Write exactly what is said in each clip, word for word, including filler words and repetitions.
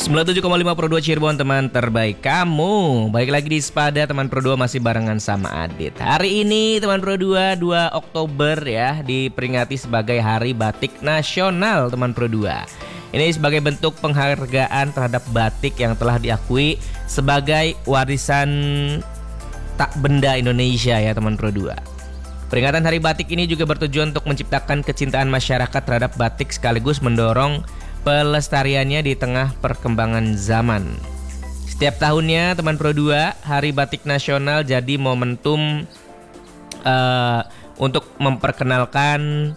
sembilan puluh tujuh koma lima Pro dua Cirebon, teman terbaik kamu. Baik lagi di Sepada, teman Pro dua masih barengan sama Adit. Hari ini teman Pro dua, dua Oktober ya, diperingati sebagai Hari Batik Nasional teman Pro dua. Ini sebagai bentuk penghargaan terhadap batik yang telah diakui sebagai warisan tak benda Indonesia ya teman Pro dua. Peringatan Hari Batik ini juga bertujuan untuk menciptakan kecintaan masyarakat terhadap batik sekaligus mendorong pelestariannya di tengah perkembangan zaman. Setiap tahunnya teman Pro dua, Hari Batik Nasional jadi momentum uh, untuk memperkenalkan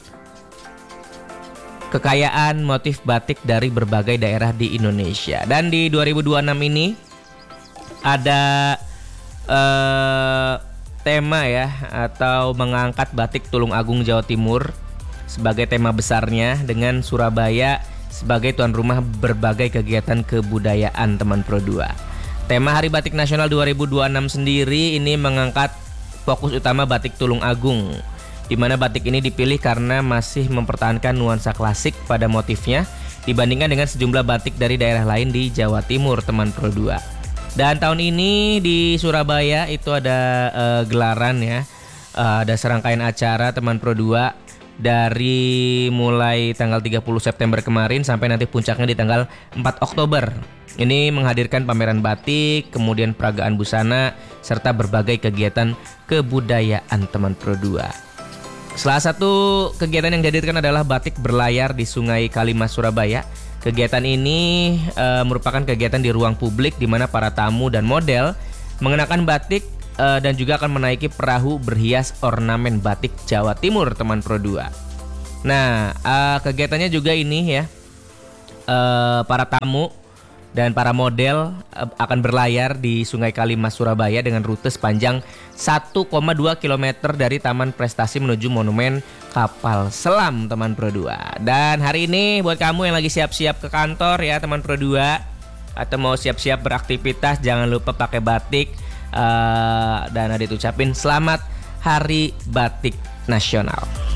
kekayaan motif batik dari berbagai daerah di Indonesia. Dan di dua ribu dua puluh enam ini ada uh, tema ya, atau mengangkat batik Tulung Agung Jawa Timur sebagai tema besarnya, dengan Surabaya sebagai tuan rumah berbagai kegiatan kebudayaan teman Pro dua. Tema Hari Batik Nasional dua ribu dua puluh enam sendiri ini mengangkat fokus utama batik Tulung Agung, di mana batik ini dipilih karena masih mempertahankan nuansa klasik pada motifnya dibandingkan dengan sejumlah batik dari daerah lain di Jawa Timur teman Pro dua. Dan tahun ini di Surabaya itu ada uh, gelaran ya, uh, ada serangkaian acara teman Pro dua dari mulai tanggal tiga puluh September kemarin sampai nanti puncaknya di tanggal empat Oktober. Ini menghadirkan pameran batik, kemudian peragaan busana, serta berbagai kegiatan kebudayaan teman Pro dua. Salah satu kegiatan yang dihadirkan adalah batik berlayar di Sungai Kalimas Surabaya. Kegiatan ini e, merupakan kegiatan di ruang publik di mana para tamu dan model mengenakan batik e, dan juga akan menaiki perahu berhias ornamen batik Jawa Timur teman Pro dua. Nah, e, kegiatannya juga ini ya, e, para tamu dan para model e, akan berlayar di Sungai Kalimas Surabaya dengan rute sepanjang satu koma dua kilometer dari Taman Prestasi menuju Monumen Kapal Selam teman Pro dua. Dan hari ini buat kamu yang lagi siap-siap ke kantor ya teman Pro dua, atau mau siap-siap beraktivitas, jangan lupa pakai batik. uh, Dan Adit ucapin selamat Hari Batik Nasional.